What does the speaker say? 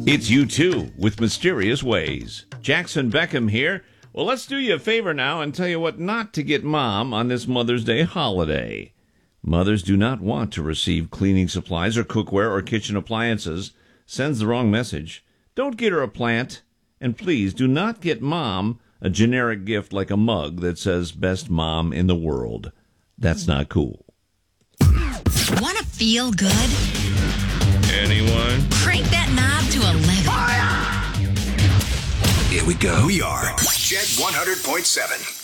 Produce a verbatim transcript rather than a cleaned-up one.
It's U two with Mysterious Ways. Jackson Beckham here. Well, let's do you a favor now and tell you what not to get Mom on this Mother's Day holiday. Mothers do not want to receive cleaning supplies or cookware or kitchen appliances. Sends the wrong message. Don't get her a plant. And please do not get Mom a generic gift like a mug that says best mom in the world. That's not cool. Want to feel good? Anyone? Crank that knob to eleven. Here we go. We are Jet one hundred point seven.